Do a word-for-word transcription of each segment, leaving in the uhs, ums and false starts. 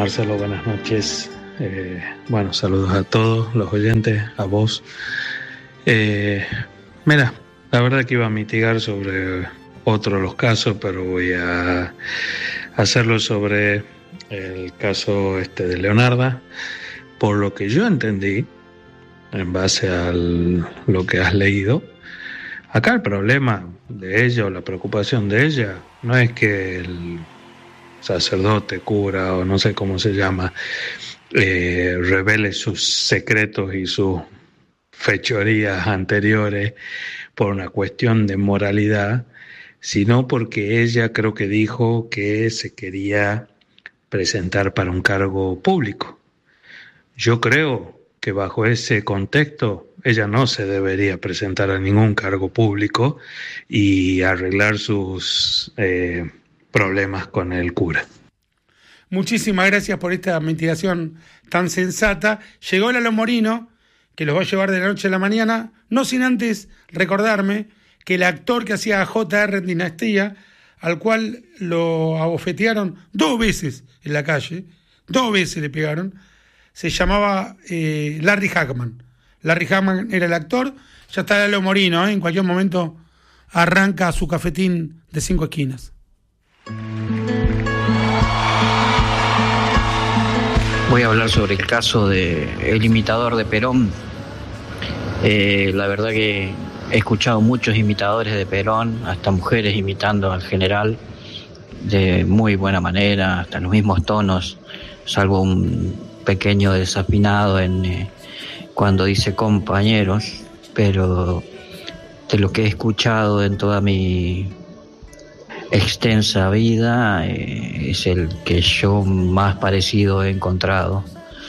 Marcelo, buenas noches. Eh, bueno, saludos a todos los oyentes, a vos. Eh, mira, la verdad que iba a mitigar sobre otro de los casos, pero voy a hacerlo sobre el caso este de Leonarda. Por lo que yo entendí, en base a lo que has leído, acá el problema de ella o la preocupación de ella no es que el sacerdote, cura o no sé cómo se llama, eh, revele sus secretos y sus fechorías anteriores por una cuestión de moralidad, sino porque ella creo que dijo que se quería presentar para un cargo público. Yo creo que bajo ese contexto ella no se debería presentar a ningún cargo público y arreglar sus eh, problemas con el cura. Muchísimas gracias por esta mitigación tan sensata. Llegó Lalo Morino, que los va a llevar de la noche a la mañana, no sin antes recordarme que el actor que hacía a J R en Dinastía, al cual lo abofetearon dos veces en la calle, dos veces le pegaron, se llamaba eh, Larry Hagman. Larry Hagman era el actor. Ya está Lalo Morino, ¿eh? En cualquier momento arranca su cafetín de cinco esquinas. Voy a hablar sobre el caso de el imitador de Perón. Eh, la verdad que he escuchado muchos imitadores de Perón, hasta mujeres imitando al general de muy buena manera, hasta los mismos tonos, salvo un pequeño desafinado en eh, cuando dice compañeros, pero de lo que he escuchado en toda mi extensa vida eh, es el que yo más parecido he encontrado.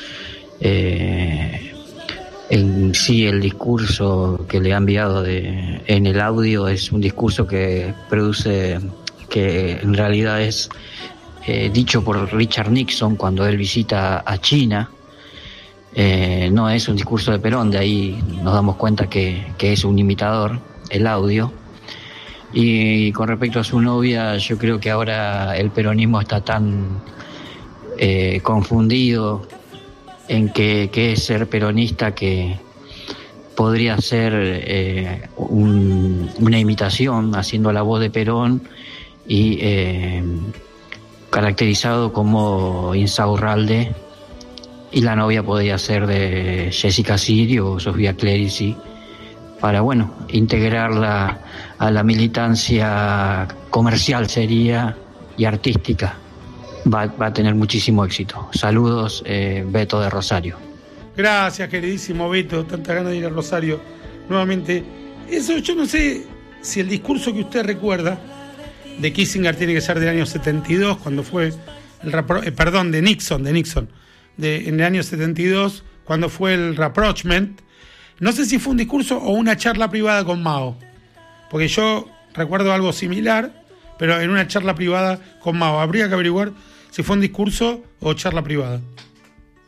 Eh, en sí el discurso que le ha enviado de, en el audio es un discurso que produce, que en realidad es eh, dicho por Richard Nixon cuando él visita a China. Eh, no es un discurso de Perón, de ahí nos damos cuenta que, que es un imitador, el audio. Y con respecto a su novia, yo creo que ahora el peronismo está tan eh, confundido en que, que es ser peronista, que podría ser eh, un, una imitación haciendo la voz de Perón y eh, caracterizado como Insaurralde, y la novia podría ser de Jessica Sirio o Sofía Clerici, para, bueno, integrarla a la militancia comercial sería y artística. Va, va a tener muchísimo éxito. Saludos, eh, Beto de Rosario. Gracias, queridísimo Beto, tanta ganas de ir a Rosario nuevamente. Eso yo no sé si el discurso que usted recuerda de Kissinger tiene que ser del año setenta y dos, cuando fue el rapro- eh, perdón, de Nixon, de Nixon, de, en el año setenta y dos, cuando fue el rapprochement. No sé si fue un discurso o una charla privada con Mao, porque yo recuerdo algo similar, pero en una charla privada con Mao. Habría que averiguar si fue un discurso o charla privada.